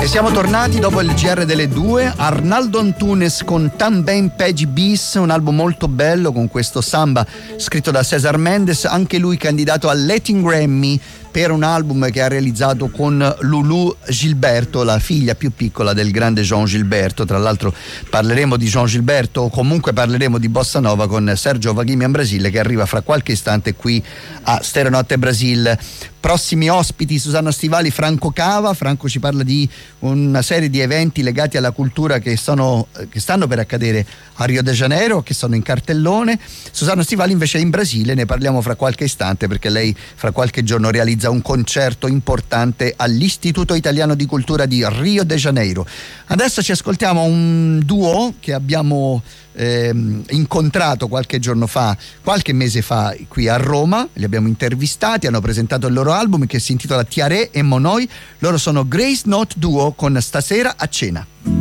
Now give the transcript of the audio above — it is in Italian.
E siamo tornati dopo il GR delle 2. Arnaldo Antunes con Também Pede Bis, un album molto bello con questo samba scritto da César Mendes, anche lui candidato al Latin Grammy per un album che ha realizzato con Lulu Gilberto, la figlia più piccola del grande João Gilberto. Tra l'altro parleremo di João Gilberto, o comunque parleremo di Bossa Nova con Sergio Vaghimian Brasile, che arriva fra qualche istante qui a Stereonotte Brasil. Prossimi ospiti: Susanna Stivali, Franco Cava. Franco ci parla di una serie di eventi legati alla cultura che stanno per accadere a Rio de Janeiro, che sono in cartellone. Susanna Stivali invece è in Brasile, ne parliamo fra qualche istante, perché lei fra qualche giorno realizza un concerto importante all'Istituto Italiano di Cultura di Rio de Janeiro. Adesso ci ascoltiamo un duo che abbiamo incontrato qualche mese fa qui a Roma. Li abbiamo intervistati, hanno presentato il loro album che si intitola Tiare e Monoi. Loro sono Grace Note Duo con Stasera a cena.